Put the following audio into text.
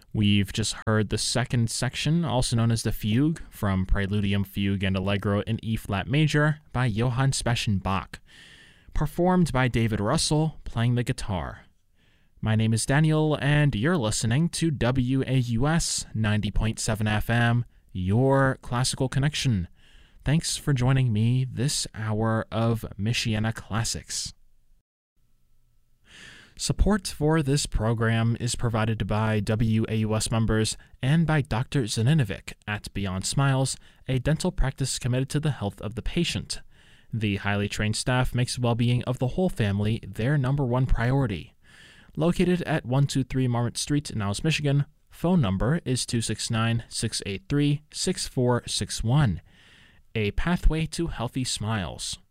We've just heard the second section, also known as the Fugue, from Preludium, Fugue, and Allegro in E-flat major by Johann Sebastian Bach, performed by David Russell playing the guitar. My name is Daniel, and you're listening to WAUS 90.7 FM, your classical connection. Thanks for joining me this hour of Michiana Classics. Support for this program is provided by WAUS members and by Dr. Zaninovic at Beyond Smiles, a dental practice committed to the health of the patient. The highly trained staff makes well-being of the whole family their number one priority. Located at 123 Marmot Street in Niles, Michigan, phone number is 269-683-6461. A pathway to healthy smiles.